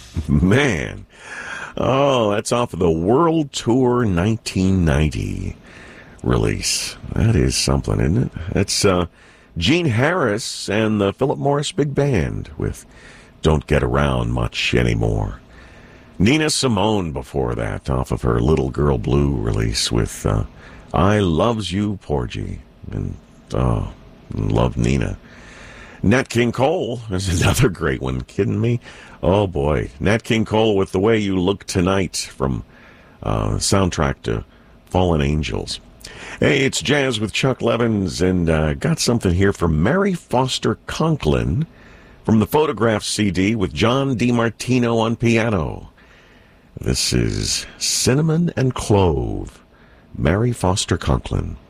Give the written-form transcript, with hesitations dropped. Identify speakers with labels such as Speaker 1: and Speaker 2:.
Speaker 1: Man. Oh, that's off of the World Tour 1990 release. That is something, isn't it? That's Gene Harris and the Philip Morris Big Band with Don't Get Around Much Anymore. Nina Simone before that, off of her Little Girl Blue release with I Loves You, Porgy. And, love Nina. Nat King Cole is another great one. Kidding me? Oh, boy. Nat King Cole with The Way You Look Tonight from soundtrack to Fallen Angels. Hey, it's Jazz with Chuck Levins, and got something here from Mary Foster Conklin from the Photograph CD with John DiMartino on piano. This is Cinnamon and Clove, Mary Foster Conklin.